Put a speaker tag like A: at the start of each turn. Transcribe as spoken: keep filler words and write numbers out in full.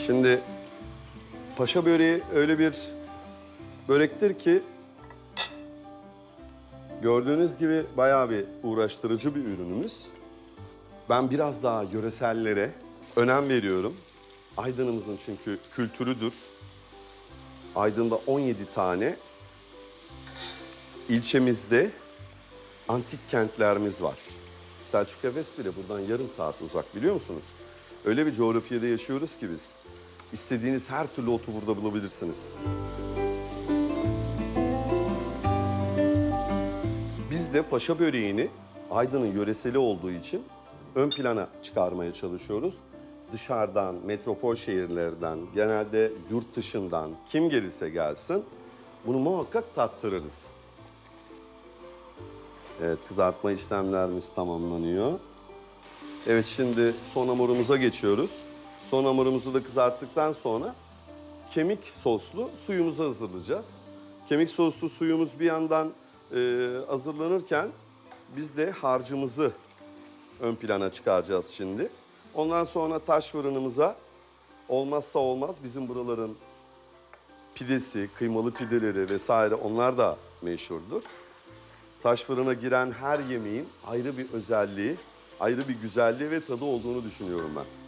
A: Şimdi paşa böreği öyle bir börektir ki gördüğünüz gibi bayağı bir uğraştırıcı bir ürünümüz. Ben biraz daha yöresellere önem veriyorum. Aydın'ımızın çünkü kültürüdür. Aydın'da on yedi tane ilçemizde antik kentlerimiz var. Selçuk Efes bile buradan yarım saat uzak, biliyor musunuz? Öyle bir coğrafyada yaşıyoruz ki biz. İstediğiniz her türlü otu burada bulabilirsiniz. Biz de paşa böreğini Aydın'ın yöreseli olduğu için ön plana çıkarmaya çalışıyoruz. Dışarıdan, metropol şehirlerden, genelde yurt dışından kim gelirse gelsin bunu muhakkak tattırırız. Evet, kızartma işlemlerimiz tamamlanıyor. Evet, şimdi son hamurumuza geçiyoruz. Son hamurumuzu da kızarttıktan sonra kemik soslu suyumuzu hazırlayacağız. Kemik soslu suyumuz bir yandan e, hazırlanırken biz de harcımızı ön plana çıkaracağız şimdi. Ondan sonra taş fırınımıza olmazsa olmaz bizim buraların pidesi, kıymalı pideleri vesaire, onlar da meşhurdur. Taş fırına giren her yemeğin ayrı bir özelliği, ayrı bir güzelliği ve tadı olduğunu düşünüyorum ben.